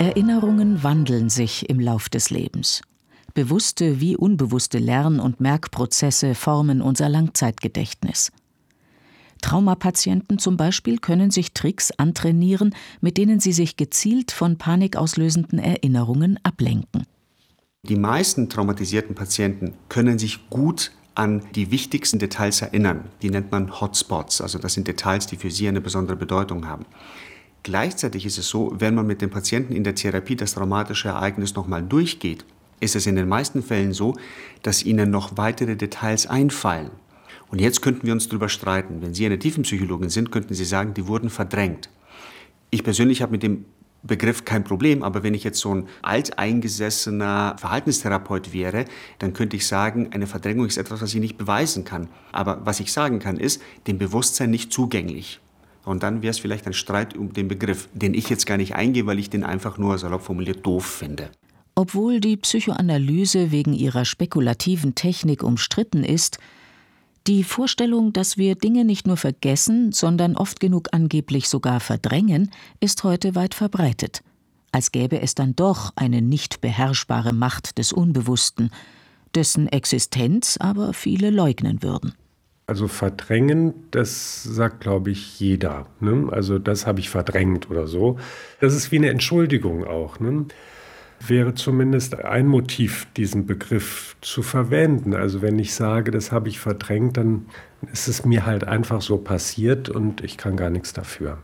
Erinnerungen wandeln sich im Lauf des Lebens. Bewusste wie unbewusste Lern- und Merkprozesse formen unser Langzeitgedächtnis. Traumapatienten zum Beispiel können sich Tricks antrainieren, mit denen sie sich gezielt von panikauslösenden Erinnerungen ablenken. Die meisten traumatisierten Patienten können sich gut an die wichtigsten Details erinnern. Die nennt man Hotspots, also das sind Details, die für sie eine besondere Bedeutung haben. Gleichzeitig ist es so, wenn man mit dem Patienten in der Therapie das traumatische Ereignis nochmal durchgeht, ist es in den meisten Fällen so, dass ihnen noch weitere Details einfallen. Und jetzt könnten wir uns darüber streiten. Wenn Sie eine Tiefenpsychologin sind, könnten Sie sagen, die wurden verdrängt. Ich persönlich habe mit dem Begriff kein Problem, aber wenn ich jetzt so ein alteingesessener Verhaltenstherapeut wäre, dann könnte ich sagen, eine Verdrängung ist etwas, was ich nicht beweisen kann. Aber was ich sagen kann, ist, dem Bewusstsein nicht zugänglich. Und dann wäre es vielleicht ein Streit um den Begriff, den ich jetzt gar nicht eingehe, weil ich den einfach nur salopp formuliert doof finde. Obwohl die Psychoanalyse wegen ihrer spekulativen Technik umstritten ist, die Vorstellung, dass wir Dinge nicht nur vergessen, sondern oft genug angeblich sogar verdrängen, ist heute weit verbreitet. Als gäbe es dann doch eine nicht beherrschbare Macht des Unbewussten, dessen Existenz aber viele leugnen würden. Also verdrängen, das sagt, glaube ich, jeder. Ne? Also das habe ich verdrängt oder so. Das ist wie eine Entschuldigung auch. Ne? Wäre zumindest ein Motiv, diesen Begriff zu verwenden. Also wenn ich sage, das habe ich verdrängt, dann ist es mir halt einfach so passiert und ich kann gar nichts dafür.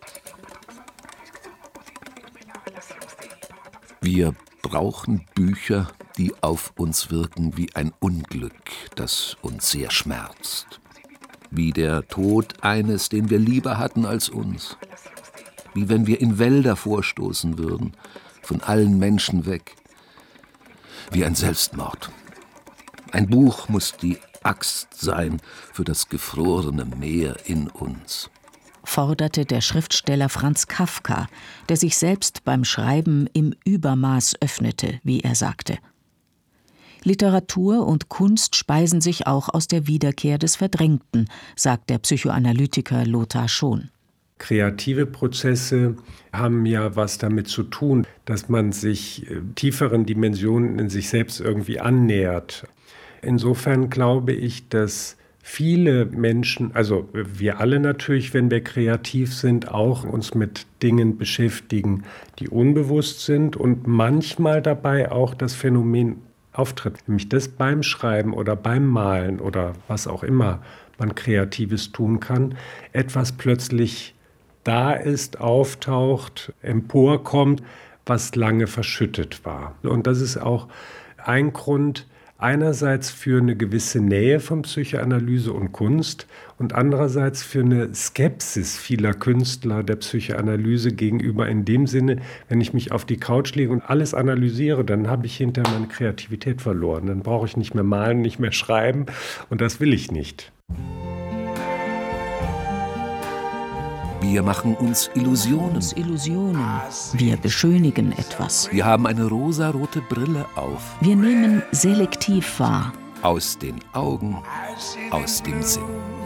Wir brauchen Bücher, die auf uns wirken wie ein Unglück, das uns sehr schmerzt. Wie der Tod eines, den wir lieber hatten als uns. Wie wenn wir in Wälder vorstoßen würden, von allen Menschen weg. Wie ein Selbstmord. Ein Buch muss die Axt sein für das gefrorene Meer in uns. Forderte der Schriftsteller Franz Kafka, der sich selbst beim Schreiben im Übermaß öffnete, wie er sagte. Literatur und Kunst speisen sich auch aus der Wiederkehr des Verdrängten, sagt der Psychoanalytiker Lothar Schon. Kreative Prozesse haben ja was damit zu tun, dass man sich tieferen Dimensionen in sich selbst irgendwie annähert. Insofern glaube ich, dass viele Menschen, also wir alle natürlich, wenn wir kreativ sind, auch uns mit Dingen beschäftigen, die unbewusst sind und manchmal dabei auch das Phänomen auftritt, nämlich das beim Schreiben oder beim Malen oder was auch immer man Kreatives tun kann, etwas plötzlich da ist, auftaucht, emporkommt, was lange verschüttet war. Und das ist auch ein Grund einerseits für eine gewisse Nähe von Psychoanalyse und Kunst und andererseits für eine Skepsis vieler Künstler der Psychoanalyse gegenüber in dem Sinne, wenn ich mich auf die Couch lege und alles analysiere, dann habe ich hinterher meine Kreativität verloren. Dann brauche ich nicht mehr malen, nicht mehr schreiben und das will ich nicht. Wir machen uns Illusionen. Wir beschönigen etwas. Wir haben eine rosarote Brille auf. Wir nehmen selektiv wahr. Aus den Augen, aus dem Sinn.